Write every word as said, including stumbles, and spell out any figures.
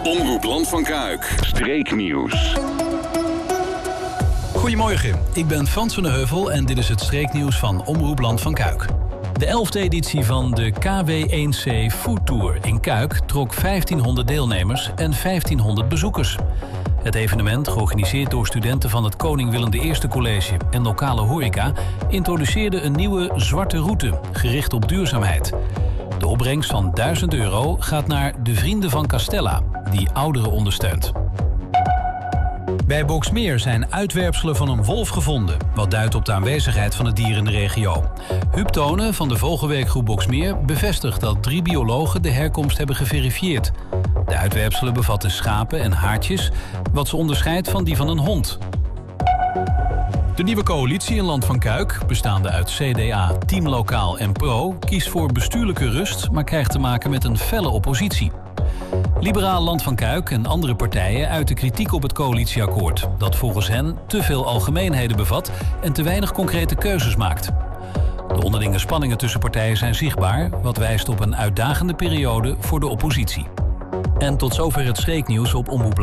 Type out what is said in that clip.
Omroep Land van Kuik. Streeknieuws. Goedemorgen, ik ben Frans van de Heuvel en dit is het streeknieuws van Omroep Land van Kuik. De elfde editie van de K W één C Food Tour in Kuik trok vijftienhonderd deelnemers en vijftienhonderd bezoekers. Het evenement, georganiseerd door studenten van het Koning Willem de Eerste College en lokale horeca, introduceerde een nieuwe zwarte route, gericht op duurzaamheid. De opbrengst van duizend euro gaat naar de Vrienden van Castella, die ouderen ondersteunt. Bij Boxmeer zijn uitwerpselen van een wolf gevonden, wat duidt op de aanwezigheid van het dier in de regio. Huub Tonen van de Vogelwerkgroep Boxmeer bevestigt dat drie biologen de herkomst hebben geverifieerd. De uitwerpselen bevatten schapen en haartjes, wat ze onderscheidt van die van een hond. De nieuwe coalitie in Land van Kuik, bestaande uit C D A, Team Lokaal en Pro, kiest voor bestuurlijke rust, maar krijgt te maken met een felle oppositie. Liberaal Land van Kuik en andere partijen uiten kritiek op het coalitieakkoord, dat volgens hen te veel algemeenheden bevat en te weinig concrete keuzes maakt. De onderlinge spanningen tussen partijen zijn zichtbaar, wat wijst op een uitdagende periode voor de oppositie. En tot zover het streeknieuws op Omroep